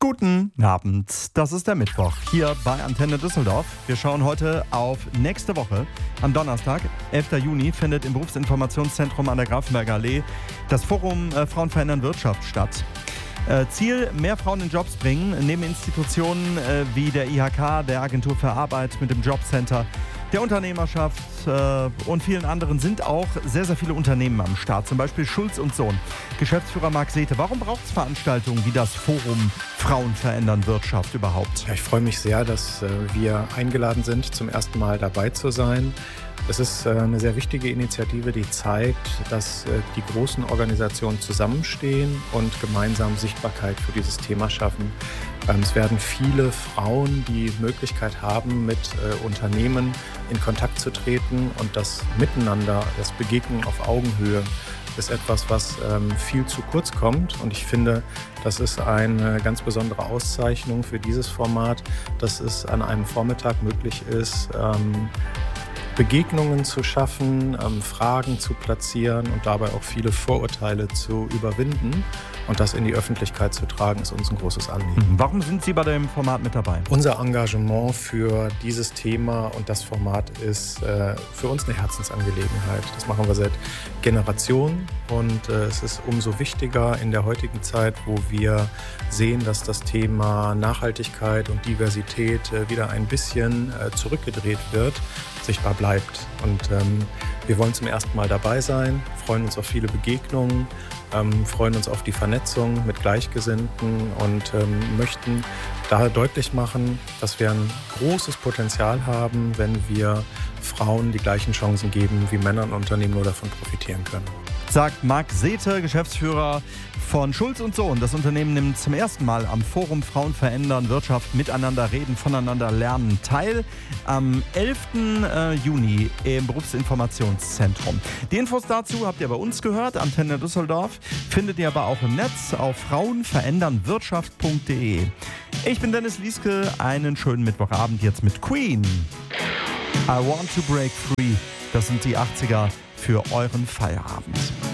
Guten Abend, das ist der Mittwoch hier bei Antenne Düsseldorf. Wir schauen heute auf nächste Woche. Am Donnerstag, 11. Juni, findet im Berufsinformationszentrum an der Grafenberger Allee das Forum Frauen verändern Wirtschaft statt. Ziel, mehr Frauen in Jobs bringen. Neben Institutionen wie der IHK, der Agentur für Arbeit mit dem Jobcenter, der Unternehmerschaft und vielen anderen sind auch sehr, sehr viele Unternehmen am Start. Zum Beispiel Schulz & Sohn. Geschäftsführer Marc Sethe. Warum braucht es Veranstaltungen wie das Forum Frauen verändern Wirtschaft überhaupt? Ja, ich freue mich sehr, dass wir eingeladen sind, zum ersten Mal dabei zu sein. Es ist eine sehr wichtige Initiative, die zeigt, dass die großen Organisationen zusammenstehen und gemeinsam Sichtbarkeit für dieses Thema schaffen. Es werden viele Frauen die Möglichkeit haben, mit Unternehmen in Kontakt zu treten, und das Miteinander, das Begegnen auf Augenhöhe ist etwas, was viel zu kurz kommt, und ich finde, das ist eine ganz besondere Auszeichnung für dieses Format, dass es an einem Vormittag möglich ist, Begegnungen zu schaffen, Fragen zu platzieren und dabei auch viele Vorurteile zu überwinden. Und das in die Öffentlichkeit zu tragen, ist uns ein großes Anliegen. Warum sind Sie bei dem Format mit dabei? Unser Engagement für dieses Thema und das Format ist für uns eine Herzensangelegenheit. Das machen wir seit Generationen, und es ist umso wichtiger in der heutigen Zeit, wo wir sehen, dass das Thema Nachhaltigkeit und Diversität wieder ein bisschen zurückgedreht wird, sichtbar bleibt. Und wir wollen zum ersten Mal dabei sein, freuen uns auf viele Begegnungen, freuen uns auf die Vernetzung mit Gleichgesinnten und möchten da deutlich machen, dass wir ein großes Potenzial haben, wenn wir Frauen die gleichen Chancen geben, wie Männer in Unternehmen nur davon profitieren können. Sagt Marc Sethe, Geschäftsführer von Schulz & Sohn. Das Unternehmen nimmt zum ersten Mal am Forum Frauen verändern Wirtschaft miteinander reden, voneinander lernen teil. Am 11. Juni im Berufsinformationszentrum. Die Infos dazu habt ihr bei uns gehört. Antenne Düsseldorf findet ihr aber auch im Netz auf frauenverändernwirtschaft.de. Ich bin Dennis Lieske. Einen schönen Mittwochabend jetzt mit Queen. I want to break free. Das sind die 80er für euren Feierabend.